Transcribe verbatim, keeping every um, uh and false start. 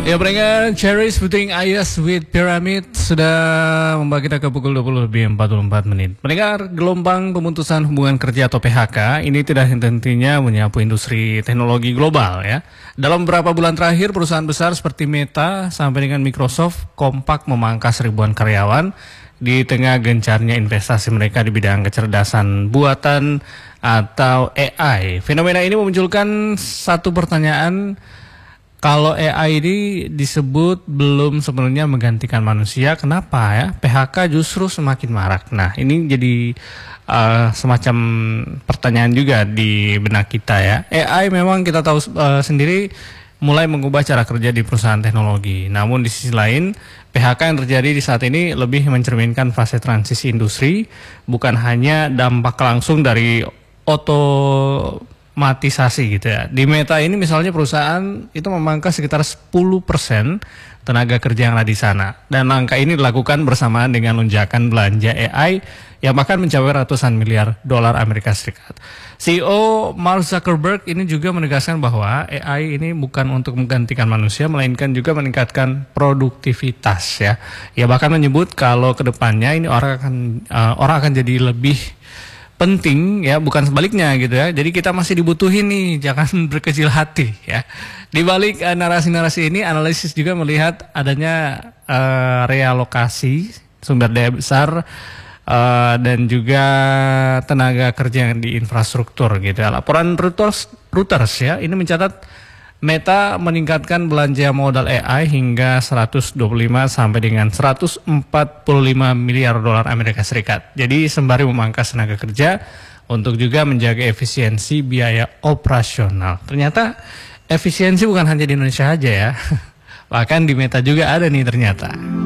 Ya pendengar, Cherries Pudding Ayas with Pyramid sudah membawa kita ke pukul dua puluh lebih empat puluh empat menit. Pendengar, gelombang pemutusan hubungan kerja atau P H K ini tidak henti-hentinya menyapu industri teknologi global ya. Dalam beberapa bulan terakhir, perusahaan besar seperti Meta sampai dengan Microsoft kompak memangkas ribuan karyawan di tengah gencarnya investasi mereka di bidang kecerdasan buatan atau A I. Fenomena ini memunculkan satu pertanyaan. Kalau A I ini disebut belum sepenuhnya menggantikan manusia, kenapa ya P H K justru semakin marak? Nah, ini jadi uh, semacam pertanyaan juga di benak kita ya. A I memang kita tahu uh, sendiri mulai mengubah cara kerja di perusahaan teknologi. Namun di sisi lain, P H K yang terjadi di saat ini lebih mencerminkan fase transisi industri, bukan hanya dampak langsung dari otomatisasi gitu ya. Di Meta ini misalnya perusahaan itu memangkas sekitar sepuluh persen tenaga kerja yang ada di sana. Dan angka ini dilakukan bersamaan dengan lonjakan belanja A I yang bahkan mencapai ratusan miliar dolar Amerika Serikat. C E O Mark Zuckerberg ini juga menegaskan bahwa A I ini bukan untuk menggantikan manusia, melainkan juga meningkatkan produktivitas ya. Ia bahkan menyebut kalau kedepannya ini orang akan uh, orang akan jadi lebih penting ya, bukan sebaliknya gitu ya. Jadi kita masih dibutuhin nih, jangan berkecil hati ya. Di balik uh, narasi-narasi ini, analisis juga melihat adanya uh, realokasi sumber daya besar uh, dan juga tenaga kerja yang di infrastruktur gitu ya. Laporan Reuters, Reuters ya, ini mencatat Meta meningkatkan belanja modal A I hingga seratus dua puluh lima sampai dengan seratus empat puluh lima miliar dolar Amerika Serikat. Jadi sembari memangkas tenaga kerja untuk juga menjaga efisiensi biaya operasional. Ternyata efisiensi bukan hanya di Indonesia aja ya. Bahkan di Meta juga ada nih ternyata.